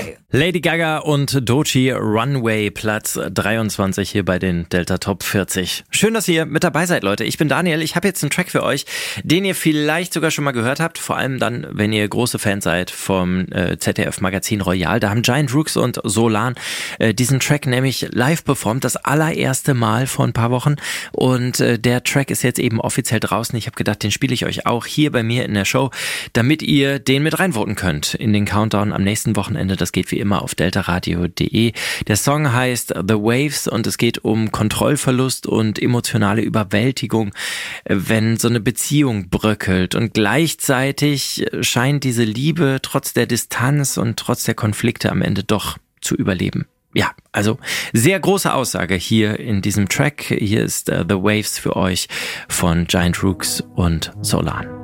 Runway. Lady Gaga und Doechii, Runway, Platz 23 hier bei den Delta Top 40. Schön, dass ihr mit dabei seid, Leute. Ich bin Daniel. Ich habe jetzt einen Track für euch, den ihr vielleicht sogar schon mal gehört habt. Vor allem dann, wenn ihr große Fans seid vom ZDF-Magazin Royal. Da haben Giant Rooks und Solan diesen Track nämlich live performt. Das allererste Mal vor ein paar Wochen. Und der Track ist jetzt eben offiziell draußen. Ich habe gedacht, den spiele ich euch auch hier bei mir in der Show, damit ihr den mit reinvoten könnt in den Countdown am nächsten Wochenende. Das geht wie immer auf deltaradio.de. Der Song heißt The Waves und es geht um Kontrollverlust und emotionale Überwältigung, wenn so eine Beziehung bröckelt. Und gleichzeitig scheint diese Liebe trotz der Distanz und trotz der Konflikte am Ende doch zu überleben. Ja, also sehr große Aussage hier in diesem Track. Hier ist The Waves für euch von Giant Rooks und Solan.